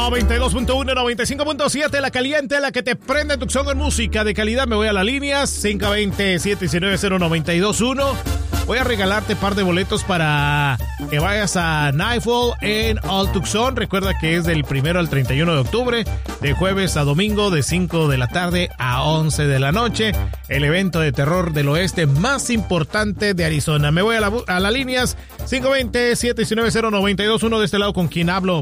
92.1, 95.7, la caliente, la que te prende tu son en música de calidad. Me voy a las líneas 520-719-0921. Voy a regalarte un par de boletos para que vayas a Nightfall en All Tucson. Recuerda que es del 1 al 31 de octubre, de jueves a domingo, de 5 de la tarde a 11 de la noche. El evento de terror del oeste más importante de Arizona. Me voy a las líneas 520-719-0921. De este lado, ¿con quién hablo?